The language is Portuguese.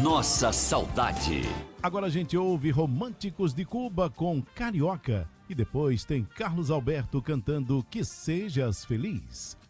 nossa saudade. Agora a gente ouve Românticos de Cuba com Carioca. E depois tem Carlos Alberto cantando Que Sejas Feliz.